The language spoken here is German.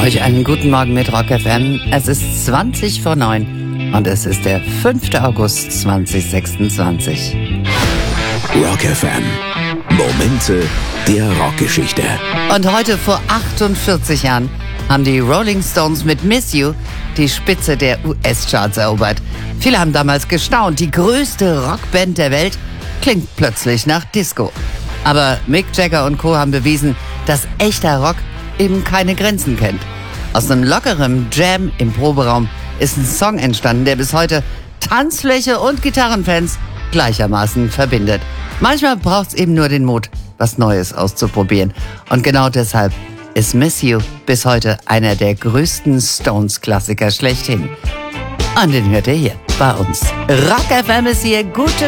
euch einen guten Morgen mit Rock FM. Es ist 20 vor 9 und es ist der 5. August 2026. Rock FM. Momente der Rockgeschichte. Und heute vor 48 Jahren haben die Rolling Stones mit Miss You die Spitze der US-Charts erobert. Viele haben damals gestaunt, die größte Rockband der Welt klingt plötzlich nach Disco. Aber Mick Jagger und Co. haben bewiesen, dass echter Rock eben keine Grenzen kennt. Aus einem lockeren Jam im Proberaum ist ein Song entstanden, der bis heute Tanzfläche und Gitarrenfans gleichermaßen verbindet. Manchmal braucht es eben nur den Mut, was Neues auszuprobieren. Und genau deshalb ist Miss You bis heute einer der größten Stones-Klassiker schlechthin. Und den hört ihr hier bei uns. Rock FM ist hier. Gute